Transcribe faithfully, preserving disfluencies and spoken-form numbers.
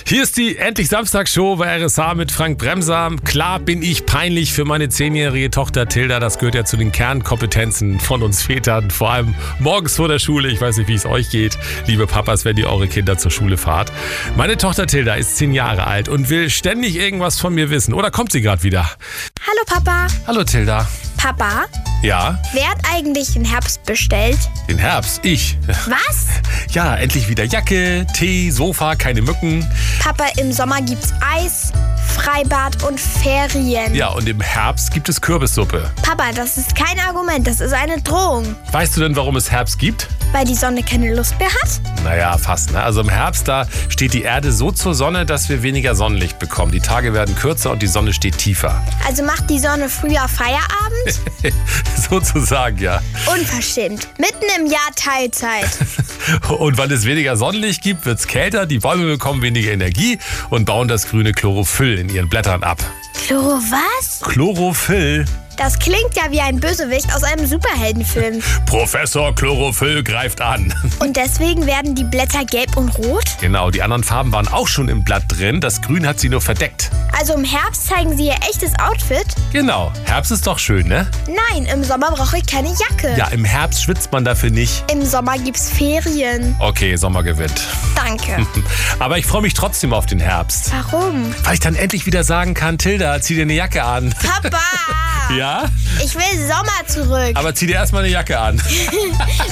Hier ist die Endlich Samstagsshow bei R S H mit Frank Bremser. Klar bin ich peinlich für meine zehnjährige Tochter Tilda. Das gehört ja zu den Kernkompetenzen von uns Vätern. Vor allem morgens vor der Schule. Ich weiß nicht, wie es euch geht, liebe Papas, wenn ihr eure Kinder zur Schule fahrt. Meine Tochter Tilda ist zehn Jahre alt und will ständig irgendwas von mir wissen. Oder kommt sie gerade wieder? Hallo Papa. Hallo Tilda. Papa, Ja, wer hat eigentlich den Herbst bestellt? den Herbst. Ich. Was? Ja, endlich wieder Jacke, Tee, Sofa, keine Mücken. Papa, im Sommer gibt's Eis, Freibad und Ferien. Ja, und im Herbst gibt es Kürbissuppe. Papa, das ist kein Argument, das ist eine Drohung. Weißt du denn, warum es Herbst gibt? Weil die Sonne keine Lust mehr hat? Naja, fast. Ne? Also im Herbst, da steht die Erde so zur Sonne, dass wir weniger Sonnenlicht bekommen. Die Tage werden kürzer und die Sonne steht tiefer. Also macht die Sonne früher Feierabend? Sozusagen, ja. Unverschämt. Mitten im Jahr Teilzeit. Und weil es weniger Sonnenlicht gibt, wird es kälter, die Bäume bekommen weniger Energie und bauen das grüne Chlorophyll in ihren Blättern ab. Chloro was? Chlorophyll? Das klingt ja wie ein Bösewicht aus einem Superheldenfilm. Professor Chlorophyll greift an. Und deswegen werden die Blätter gelb und rot? Genau, die anderen Farben waren auch schon im Blatt drin. Das Grün hat sie nur verdeckt. Also im Herbst zeigen sie ihr echtes Outfit? Genau, Herbst ist doch schön, ne? Nein, im Sommer brauche ich keine Jacke. Ja, im Herbst schwitzt man dafür nicht. Im Sommer gibt's Ferien. Okay, Sommer gewinnt. Danke. Aber ich freue mich trotzdem auf den Herbst. Warum? Weil ich dann endlich wieder sagen kann, Tilda, zieh dir eine Jacke an. Papa! Ja? Ich will Sommer zurück. Aber zieh dir erstmal eine Jacke an.